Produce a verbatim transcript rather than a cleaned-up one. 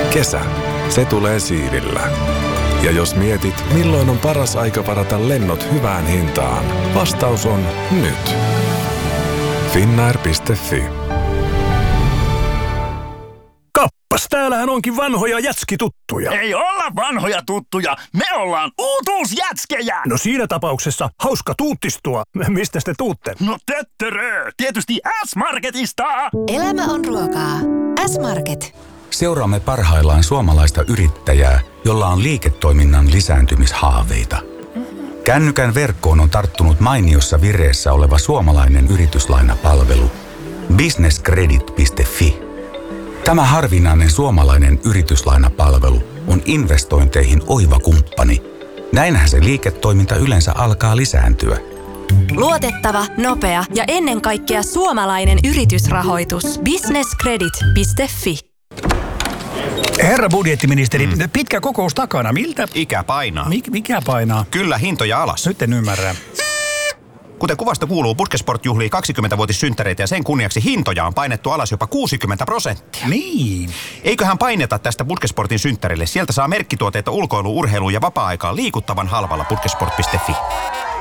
Kesä, se tulee siivillä. Ja jos mietit, milloin on paras aika varata lennot hyvään hintaan, vastaus on nyt. Finnair piste fi. Kappas, täällähän onkin vanhoja jätskituttuja. Ei olla vanhoja tuttuja, me ollaan uutuusjätskejä! No siinä tapauksessa hauska tuuttistua. Mistä te tuutte? No töttörö, tietysti S-Marketista! Elämä on ruokaa. S-Market. Seuraamme parhaillaan suomalaista yrittäjää, jolla on liiketoiminnan lisääntymishaaveita. Kännykän verkkoon on tarttunut mainiossa vireessä oleva suomalainen yrityslainapalvelu businesscredit piste fi. Tämä harvinainen suomalainen yrityslainapalvelu on investointeihin oiva kumppani. Näinhän se liiketoiminta yleensä alkaa lisääntyä. Luotettava, nopea ja ennen kaikkea suomalainen yritysrahoitus. businesscredit piste fi. Herra budjettiministeri, mm. pitkä kokous takana. Miltä? Ikä painaa. Mik, mikä painaa? Kyllä, hintoja alas. Nyt en ymmärrä. Kuten kuvasta kuuluu, Puskesport juhlii kaksikymmentävuotissynttäreitä ja sen kunniaksi hintoja on painettu alas jopa kuusikymmentä prosenttia. Niin. Eiköhän paineta tästä Puskesportin synttärille. Sieltä saa merkkituotteita ulkoiluun, urheiluun ja vapaa-aikaan liikuttavan halvalla puskesport piste fi.